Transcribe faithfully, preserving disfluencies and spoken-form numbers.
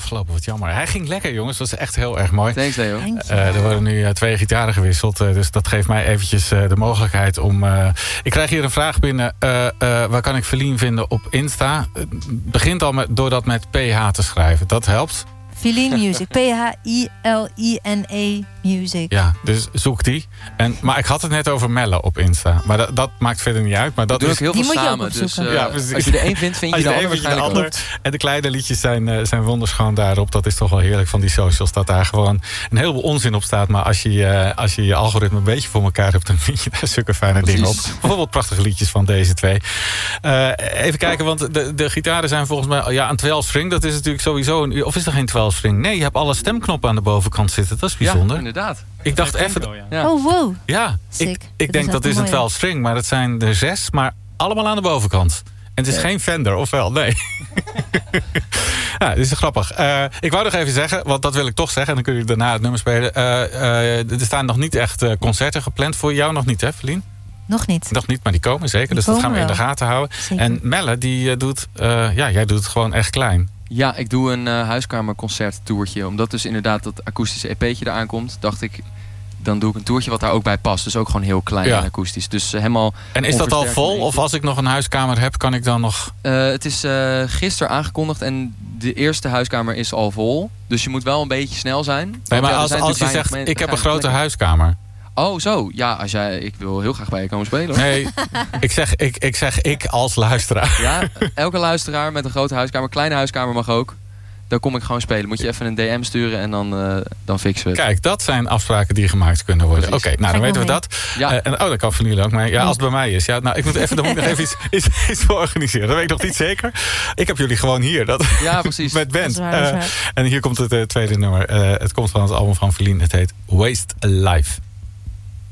afgelopen, wat jammer. Hij ging lekker, jongens. Dat is echt heel erg mooi. Thanks, Leo. Uh, er worden nu uh, twee gitaren gewisseld. Uh, dus dat geeft mij eventjes uh, de mogelijkheid om... Uh, ik krijg hier een vraag binnen. Uh, uh, waar kan ik Feline vinden op Insta? Het begint al met, door dat met P H te schrijven. Dat helpt. Feline Music. P H I L I N E Music. Ja, dus zoek die. En, maar ik had het net over Melle op Insta. Maar dat, dat maakt verder niet uit. Maar dat doe is ik heel die veel moet je samen. ook Dus uh, ja, als je er één vindt, vind je de ander waarschijnlijk ander. En de kleine liedjes zijn, uh, zijn wonderschoon daarop. Dat is toch wel heerlijk van die socials. Dat daar gewoon een heleboel onzin op staat. Maar als je, uh, als je je algoritme een beetje voor elkaar hebt... dan vind je daar zulke fijne Precies. dingen op. Bijvoorbeeld prachtige liedjes van deze twee. Uh, even kijken, want de, de gitaren zijn volgens mij... Ja, een twaalf string, dat is natuurlijk sowieso... Een, of is er geen twaalf string? Nee, je hebt alle stemknoppen aan de bovenkant zitten. Dat is bijzonder. Ja, inderdaad. Ik dacht even... Ja. Oh, wow. Ja, Sick. ik, Dat ik denk is dat echt is een mooi. twaalf string, maar het zijn er zes, maar allemaal aan de bovenkant. En het is Ja. geen Fender, of wel? Nee. Ja, dit is grappig. Uh, ik wou nog even zeggen, want dat wil ik toch zeggen... en dan kun je daarna het nummer spelen. Uh, uh, er staan nog niet echt uh, concerten gepland voor jou, nog niet, hè, Feline? Nog niet. Nog niet, maar die komen zeker. Die dus dat gaan we komen in de wel. gaten houden. Zeker. En Melle, die uh, doet... Uh, ja, jij doet het gewoon echt klein. Ja, ik doe een uh, huiskamerconcerttoertje. Omdat dus inderdaad dat akoestische E P'tje eraan komt, dacht ik... dan doe ik een toertje wat daar ook bij past. Dus ook gewoon heel klein Ja. en akoestisch. Dus uh, helemaal. En is dat al onversterkt vol? in één Of als ik nog een huiskamer heb, kan ik dan nog... Uh, het is uh, gisteren aangekondigd en de eerste huiskamer is al vol. Dus je moet wel een beetje snel zijn. Nee, Want maar ja, er als, zijn als je natuurlijk zegt, weinig ik heb een mensen, grote dan ga je huiskamer... Oh, zo. Ja, als jij, ik wil heel graag bij je komen spelen. Hoor. Nee, ik zeg ik, ik zeg ik als luisteraar. Ja, elke luisteraar met een grote huiskamer, kleine huiskamer mag ook. Dan kom ik gewoon spelen. Moet je even een D M sturen en dan, uh, dan fixen we het. Kijk, dat zijn afspraken die gemaakt kunnen worden. Oké, okay, nou dan weten we dat. Ja. Uh, en, oh, dat kan van jullie ook. Maar ja, als het bij mij is. Ja, nou, ik moet even, dan moet ik nog even iets, iets, iets voor organiseren. Dat weet ik nog niet zeker. Ik heb jullie gewoon hier. Dat, ja, precies. Met band. Dat is waar, dat is waar. Uh, en hier komt het uh, tweede nummer. Uh, het komt van het album van Feline. Het heet Waste a Life.